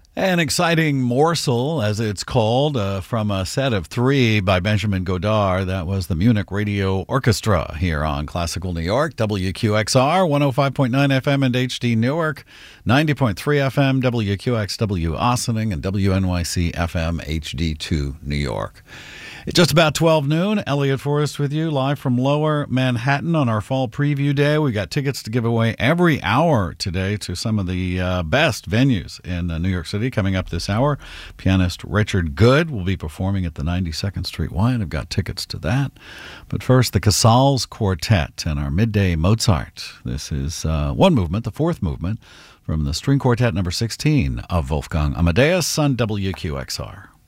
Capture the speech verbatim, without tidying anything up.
An exciting morsel, as it's called, uh, from a set of three by Benjamin Godard. That was the Munich Radio Orchestra here on Classical New York, W Q X R, one oh five point nine F M and H D Newark, ninety point three F M, W Q X W Ossining, and W N Y C F M H D two New York. It's just about twelve noon. Elliot Forrest with you, live from Lower Manhattan on our fall preview day. We got tickets to give away every hour today to some of the uh, best venues in uh, New York City. Coming up this hour, pianist Richard Good will be performing at the ninety-second Street Y. I've got tickets to that. But first, the Casals Quartet and our midday Mozart. This is uh, one movement, the fourth movement, from the string quartet number sixteen of Wolfgang Amadeus on W Q X R.